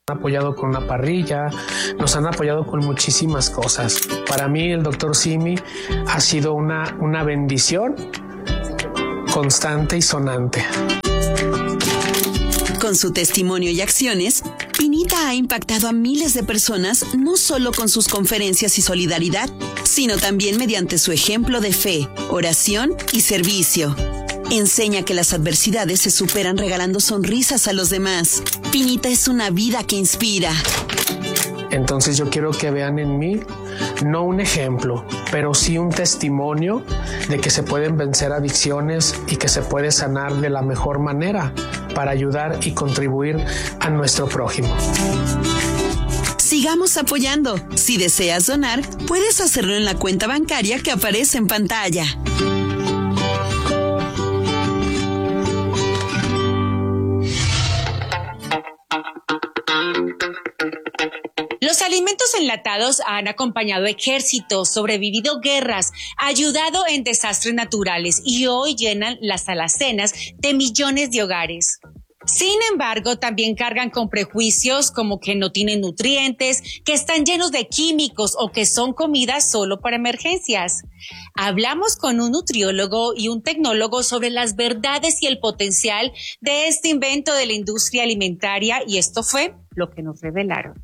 apoyado con una parrilla, nos han apoyado con muchísimas cosas. Para mí el Dr. Simi ha sido una bendición constante y sonante. Con su testimonio y acciones, Pinita ha impactado a miles de personas no solo con sus conferencias y solidaridad, sino también mediante su ejemplo de fe, oración y servicio. Enseña que las adversidades se superan regalando sonrisas a los demás. Pinita es una vida que inspira. Entonces yo quiero que vean en mí no un ejemplo, pero sí un testimonio de que se pueden vencer adicciones y que se puede sanar de la mejor manera para ayudar y contribuir a nuestro prójimo. Sigamos apoyando. Si deseas donar, puedes hacerlo en la cuenta bancaria que aparece en pantalla. Los alimentos enlatados han acompañado ejércitos, sobrevivido guerras, ayudado en desastres naturales y hoy llenan las alacenas de millones de hogares. Sin embargo, también cargan con prejuicios como que no tienen nutrientes, que están llenos de químicos o que son comidas solo para emergencias. Hablamos con un nutriólogo y un tecnólogo sobre las verdades y el potencial de este invento de la industria alimentaria y esto fue lo que nos revelaron.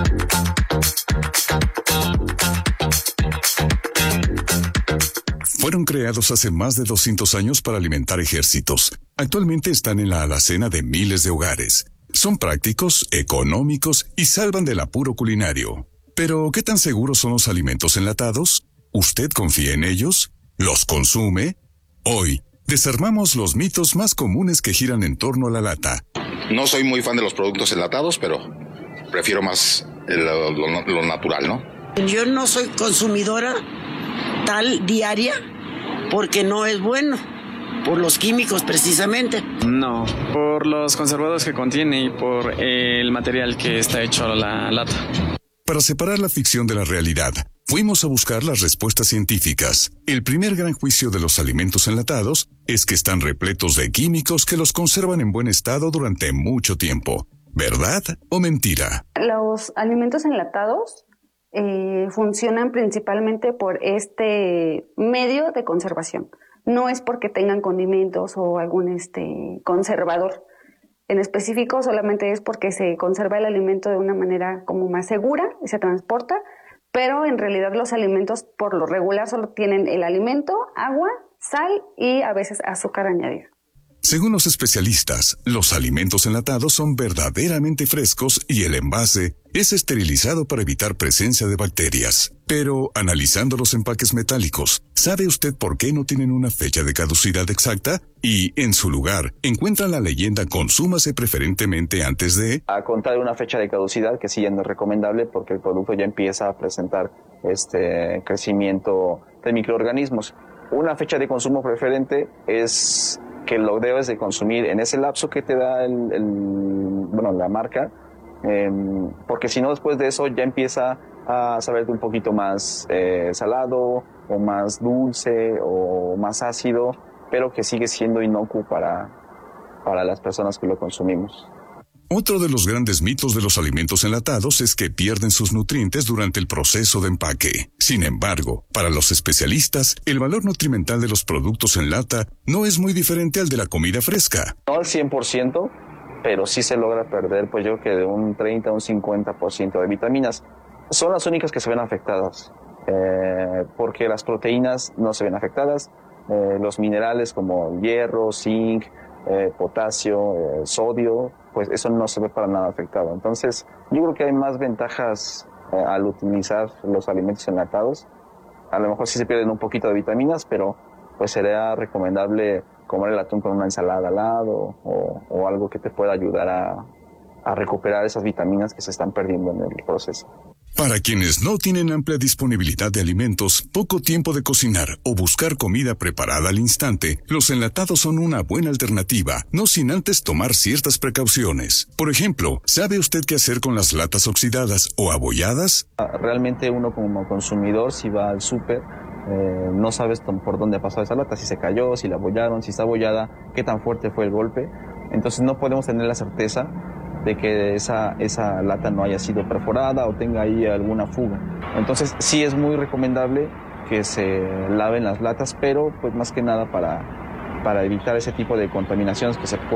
Fueron creados hace más de 200 años para alimentar ejércitos. Actualmente están en la alacena de miles de hogares. Son prácticos, económicos y salvan del apuro culinario. Pero, ¿qué tan seguros son los alimentos enlatados? ¿Usted confía en ellos? ¿Los consume? Hoy, desarmamos los mitos más comunes que giran en torno a la lata. No soy muy fan de los productos enlatados, pero prefiero más lo natural, ¿no? Yo no soy consumidora tal diaria porque no es bueno, por los químicos precisamente. No, por los conservados que contiene y por el material que está hecho la lata. Para separar la ficción de la realidad, fuimos a buscar las respuestas científicas. El primer gran juicio de los alimentos enlatados es que están repletos de químicos que los conservan en buen estado durante mucho tiempo. ¿Verdad o mentira? Los alimentos enlatados funcionan principalmente por este medio de conservación. No es porque tengan condimentos o algún conservador en específico, solamente es porque se conserva el alimento de una manera como más segura y se transporta, pero en realidad los alimentos por lo regular solo tienen el alimento, agua, sal y a veces azúcar añadida. Según los especialistas, los alimentos enlatados son verdaderamente frescos y el envase es esterilizado para evitar presencia de bacterias. Pero, analizando los empaques metálicos, ¿sabe usted por qué no tienen una fecha de caducidad exacta? Y, en su lugar, encuentran la leyenda consúmase preferentemente antes de... A contar una fecha de caducidad que sí ya no es recomendable porque el producto ya empieza a presentar crecimiento de microorganismos. Una fecha de consumo preferente es que lo debes de consumir en ese lapso que te da la marca, porque si no después de eso ya empieza a saberte un poquito más salado o más dulce o más ácido, pero que sigue siendo inocuo para las personas que lo consumimos. Otro de los grandes mitos de los alimentos enlatados es que pierden sus nutrientes durante el proceso de empaque. Sin embargo, para los especialistas, el valor nutrimental de los productos en lata no es muy diferente al de la comida fresca. No al 100%, pero sí se logra perder, pues yo creo que de un 30 a un 50% de vitaminas. Son las únicas que se ven afectadas, porque las proteínas no se ven afectadas, los minerales como hierro, zinc, potasio, sodio, pues eso no se ve para nada afectado. Entonces, yo creo que hay más ventajas al utilizar los alimentos enlatados. A lo mejor sí se pierden un poquito de vitaminas, pero pues sería recomendable comer el atún con una ensalada al lado o algo que te pueda ayudar a recuperar esas vitaminas que se están perdiendo en el proceso. Para quienes no tienen amplia disponibilidad de alimentos, poco tiempo de cocinar o buscar comida preparada al instante, los enlatados son una buena alternativa, no sin antes tomar ciertas precauciones. Por ejemplo, ¿sabe usted qué hacer con las latas oxidadas o abolladas? Realmente uno como consumidor, si va al súper, no sabes por dónde ha pasado esa lata, si se cayó, si la abollaron, si está abollada, qué tan fuerte fue el golpe. Entonces no podemos tener la certeza de que esa lata no haya sido perforada o tenga ahí alguna fuga. Entonces sí es muy recomendable que se laven las latas, pero pues más que nada para evitar ese tipo de contaminaciones que se pueden